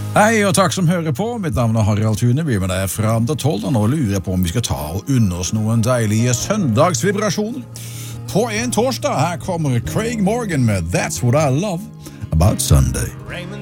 Hei, og takk som hører på. Mitt navn er Harald Thune. Vi er med deg fram til 12, og nå lurer jeg på om vi skal ta og unne oss noen deilige søndagsvibrasjoner. På en torsdag, her kommer Craig Morgan med That's What I Love About Sunday.